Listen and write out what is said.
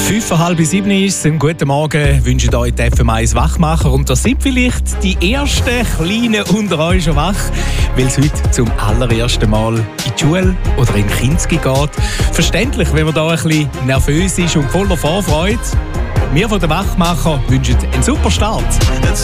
6:05 ist es. Einen guten Morgen wünschen euch die FM1 Wachmacher. Und da sind vielleicht die ersten Kleinen unter euch schon wach, weil es heute zum allerersten Mal in die Schule oder in den Kinski geht. Verständlich, wenn man da ein bisschen nervös ist und voller Vorfreude. Wir von den Wachmacher wünschen einen super Start.